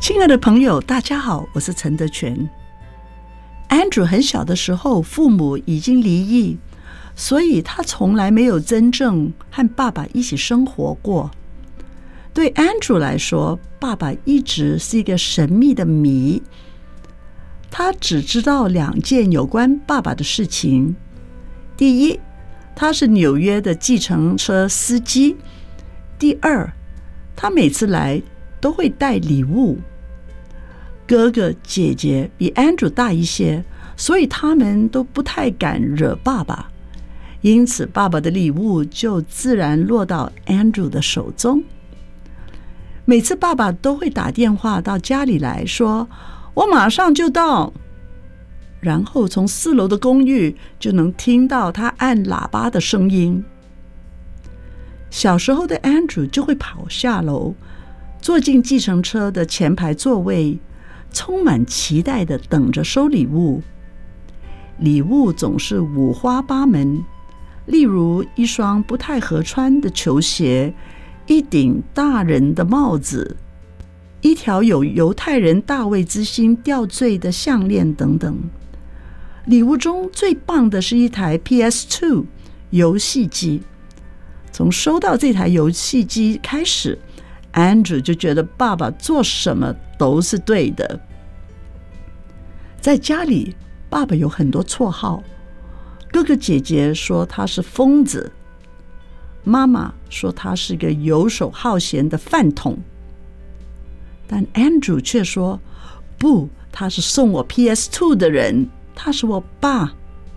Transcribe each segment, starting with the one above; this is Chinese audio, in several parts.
亲爱的朋友，大家好，我是陈德全。Andrew 很小的时候，父母已经离异，所以他从来没有真正和爸爸一起生活过。对 Andrew 来说，爸爸一直是一个神秘的谜。他只知道2件有关爸爸的事情。第一，他是纽约的计程车司机。第二，他每次来都会带礼物。哥哥姐姐比 Andrew 大一些，所以他们都不太敢惹爸爸，因此爸爸的礼物就自然落到 Andrew 的手中。每次爸爸都会打电话到家里来说，我马上就到，然后从4楼的公寓就能听到他按喇叭的声音。小时候的 Andrew 就会跑下楼，坐进计程车的前排座位，充满期待地等着收礼物。礼物总是五花八门，例如一双不太合穿的球鞋，一顶大人的帽子，一条有犹太人大卫之星吊坠的项链等等。礼物中最棒的是一台 PS2 游戏机。从收到这台游戏机开始， Andrew 就觉得爸爸做什么都是对的。在家里，爸爸有很多绰号，哥哥姐姐说他是疯子，妈妈说他是个游手好闲的饭桶，但 Andrew 却说不，他是送我 PS2 的人，他是我爸。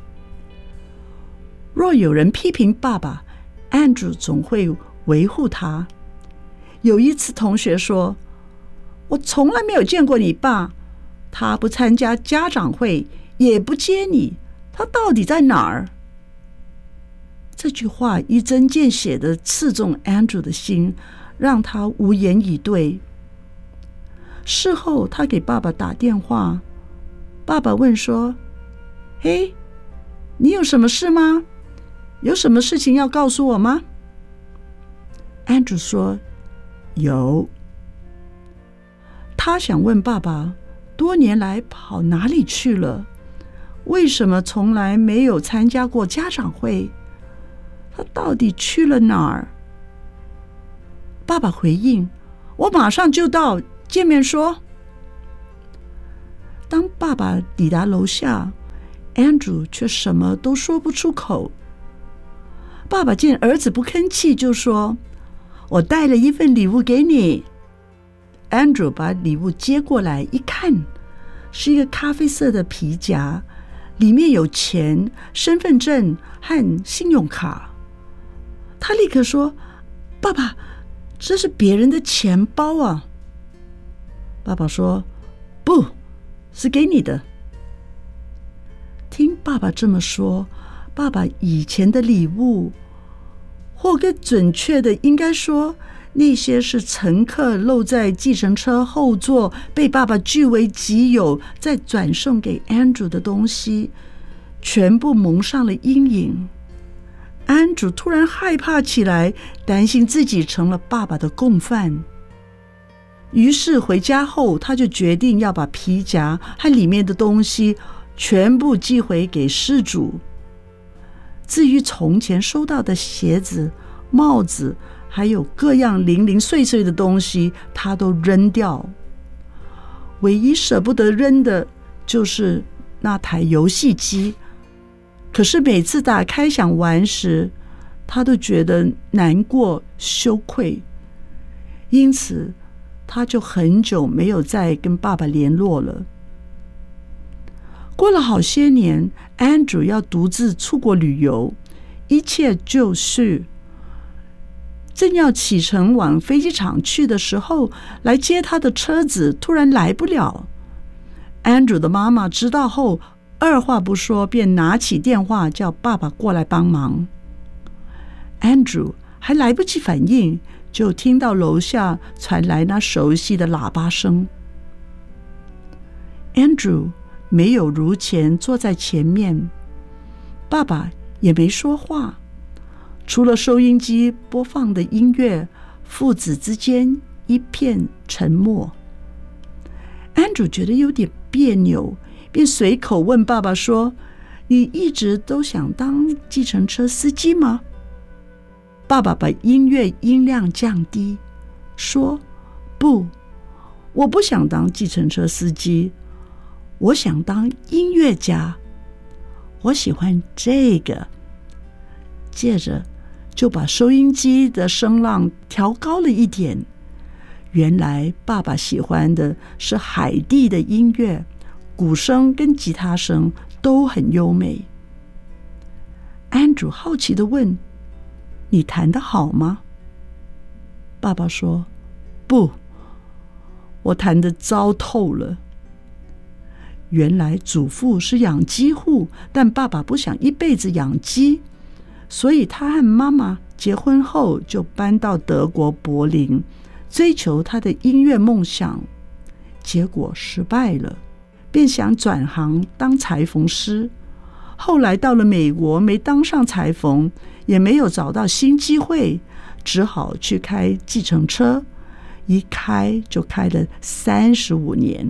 若有人批评爸爸， Andrew 总会维护他。有一次同学说，我从来没有见过你爸，他不参加家长会，也不接你，他到底在哪儿？这句话一针见血地刺中 Andrew 的心，让他无言以对。事后他给爸爸打电话，爸爸问说，嘿，你有什么事吗？有什么事情要告诉我吗？ Andrew 说有。他想问爸爸多年来跑哪里去了，为什么从来没有参加过家长会，他到底去了哪儿？爸爸回应，我马上就到，见面说。当爸爸抵达楼下， Andrew 却什么都说不出口。爸爸见儿子不吭气，就说，我带了一份礼物给你。 Andrew 把礼物接过来一看，是一个咖啡色的皮夹，里面有钱、身份证和信用卡。他立刻说，爸爸，这是别人的钱包啊。爸爸说，不，是给你的。听爸爸这么说，爸爸以前的礼物，或更准确的应该说，那些是乘客漏在计程车后座被爸爸据为己有再转送给 Andrew 的东西，全部蒙上了阴影。 Andrew 突然害怕起来，担心自己成了爸爸的共犯。于是回家后，他就决定要把皮夹和里面的东西全部寄回给失主。至于从前收到的鞋子、帽子，还有各样零零碎碎的东西，他都扔掉。唯一舍不得扔的就是那台游戏机，可是每次打开想玩时，他都觉得难过羞愧，因此他就很久没有再跟爸爸联络了。过了好些年， Andrew 要独自出国旅游，一切就绪。正要启程往飞机场去的时候，来接他的车子突然来不了。 Andrew 的妈妈知道后，二话不说便拿起电话叫爸爸过来帮忙。 Andrew 还来不及反应，就听到楼下传来那熟悉的喇叭声。 Andrew 没有如前坐在前面，爸爸也没说话，除了收音机播放的音乐，父子之间一片沉默。 安卓觉得有点别扭，便随口问爸爸说：“你一直都想当计程车司机吗？”爸爸把音乐音量降低，说：“不，我不想当计程车司机，我想当音乐家，我喜欢这个。”接着就把收音机的声浪调高了一点。原来爸爸喜欢的是海地的音乐，鼓声跟吉他声都很优美。安卓好奇地问：“你弹得好吗？”爸爸说：“不，我弹得糟透了。”原来祖父是养鸡户，但爸爸不想一辈子养鸡，所以他和妈妈结婚后就搬到德国柏林，追求他的音乐梦想。结果失败了，便想转行当裁缝师。后来到了美国，没当上裁缝，也没有找到新机会，只好去开计程车，一开就开了35年。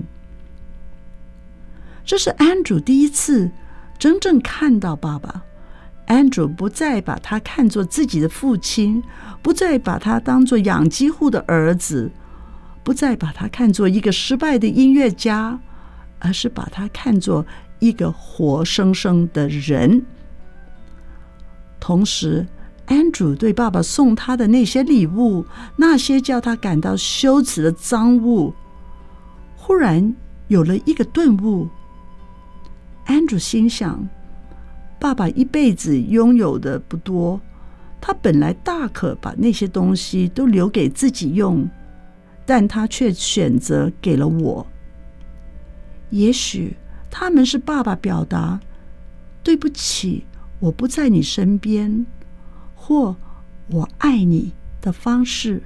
这是安卓第一次真正看到爸爸。安卓不再把他看作自己的父亲，不再把他当作养鸡户的儿子，不再把他看作一个失败的音乐家，而是把他看作一个活生生的人。同时，安卓对爸爸送他的那些礼物，那些叫他感到羞耻的赃物，忽然有了一个顿悟。安卓心想，爸爸一辈子拥有的不多，他本来大可把那些东西都留给自己用，但他却选择给了我。也许他们是爸爸表达对不起，我不在你身边，或我爱你的方式。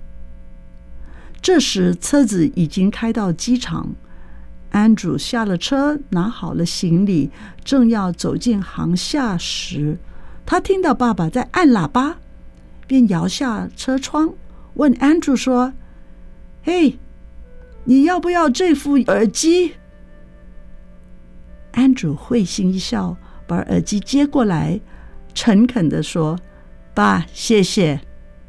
这时车子已经开到机场，安卓下了车，拿好了行李，正要走进航厦时，他听到爸爸在按喇叭，便摇下车窗，问安卓说：“嘿，你要不要这副耳机？”安卓会心一笑，把耳机接过来，诚恳地说：“爸，谢谢。”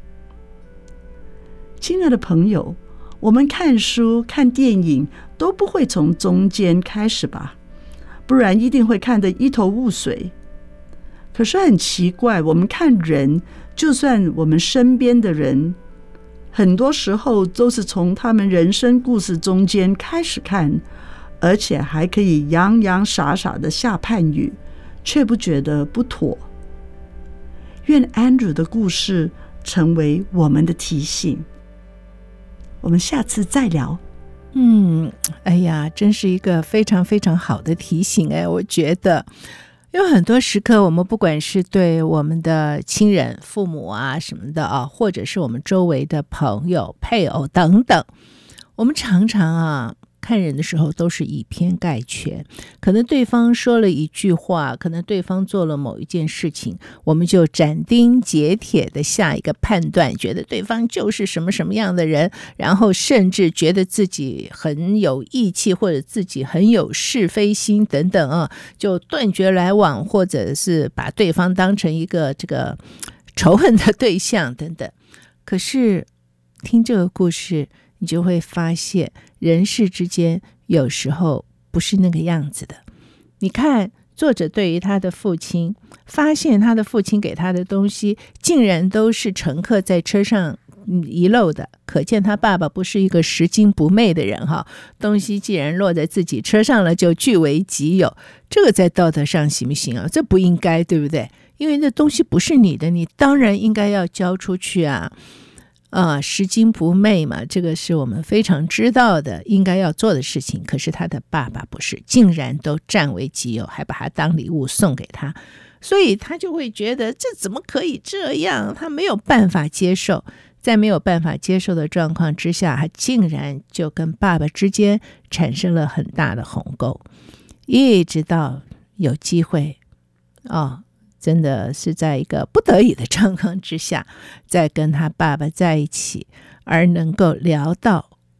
亲爱的朋友，我们看书、看电影都不会从中间开始吧？不然一定会看得一头雾水。可是很奇怪，我们看人，就算我们身边的人，很多时候都是从他们人生故事中间开始看，而且还可以洋洋洒洒的下判语，却不觉得不妥。愿安卓的故事成为我们的提醒。我们下次再聊。 哎呀，真是一个非常非常好的提醒。我觉得有很多时刻，我们不管是对我们的亲人、父母啊什么的啊，或者是我们周围的朋友、配偶等等，我们常常看人的时候都是以偏概全，可能对方说了一句话，可能对方做了某一件事情，我们就斩钉截铁的下一个判断，觉得对方就是什么什么样的人，然后甚至觉得自己很有义气，或者自己很有是非心等等就断绝来往，或者是把对方当成一个这个仇恨的对象等等。可是听这个故事，你就会发现人世之间有时候不是那个样子的。你看作者对于他的父亲，发现他的父亲给他的东西竟然都是乘客在车上遗漏的，可见他爸爸不是一个拾金不昧的人东西既然落在自己车上了，就据为己有，这个在道德上行不行这不应该，对不对？因为那东西不是你的，你当然应该要交出去拾金不昧嘛，这个是我们非常知道的应该要做的事情。可是他的爸爸不是，竟然都占为己有，还把他当礼物送给他，所以他就会觉得这怎么可以这样，他没有办法接受。在没有办法接受的状况之下，他竟然就跟爸爸之间产生了很大的鸿沟，一直到有机会真的是在一个不得已的状况之下，再跟他爸爸在一起，而能够聊到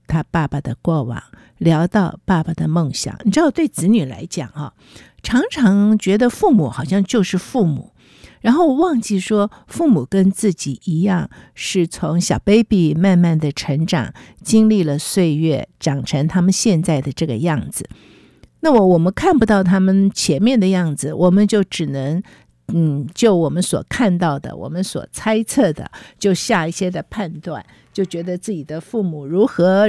他爸爸的过往，聊到爸爸的梦想。你知道，对子女来讲常常觉得父母好像就是父母，然后忘记说父母跟自己一样，是从小 baby 慢慢的成长，经历了岁月，长成他们现在的这个样子。那我们看不到他们前面的样子，我们就只能就我们所看到的，我们所猜测的，就下一些的判断，就觉得自己的父母如何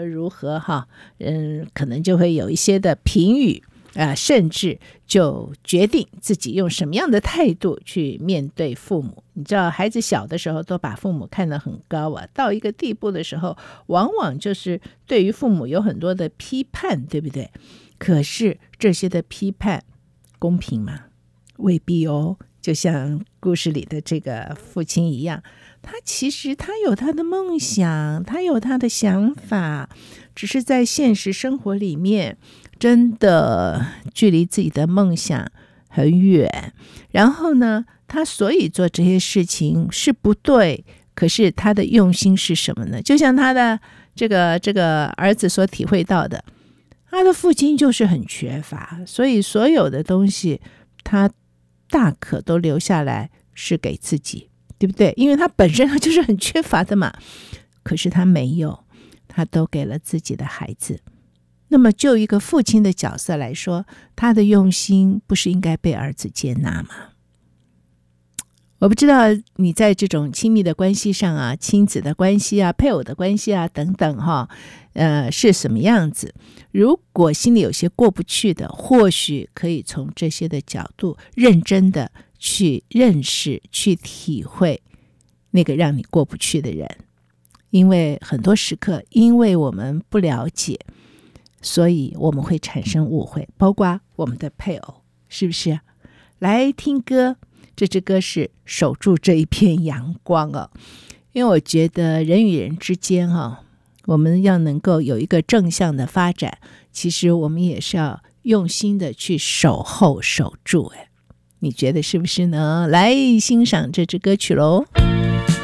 可能就会有一些的评语甚至就决定自己用什么样的态度去面对父母。你知道，孩子小的时候都把父母看得很高到一个地步的时候，往往就是对于父母有很多的批判，对不对？可是这些的批判公平吗？未必哦。就像故事里的这个父亲一样，其实他有他的梦想，他有他的想法，只是在现实生活里面真的距离自己的梦想很远。然后呢，他所以做这些事情是不对，可是他的用心是什么呢？就像他的这个儿子所体会到的，他的父亲就是很缺乏，所以所有的东西他大可都留下来是给自己，对不对？因为他本身他就是很缺乏的嘛。可是他没有，他都给了自己的孩子。那么就一个父亲的角色来说，他的用心不是应该被儿子接纳吗？我不知道你在这种亲密的关系上亲子的关系配偶的关系等等是什么样子。如果心里有些过不去的，或许可以从这些的角度认真的去认识，去体会那个让你过不去的人。因为很多时刻，因为我们不了解，所以我们会产生误会，包括我们的配偶，是不是？来听歌，这支歌是守住这一片阳光因为我觉得人与人之间我们要能够有一个正向的发展，其实我们也是要用心的去守候守住。你觉得是不是呢？来欣赏这支歌曲咯。